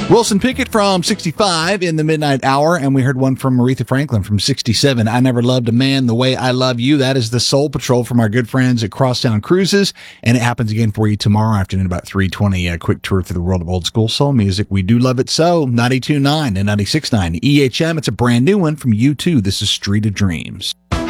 Wilson Pickett from 65 in the midnight hour, and we heard one from Aretha Franklin from 67. I never loved a man the way I love you. That is the Soul Patrol from our good friends at Crosstown Cruises, and it happens again for you tomorrow afternoon about 3:20. A quick tour through the world of old school soul music. We do love it so. 92.9 and 96.9 EHM. It's a brand new one from U2. This is Street of Dreams.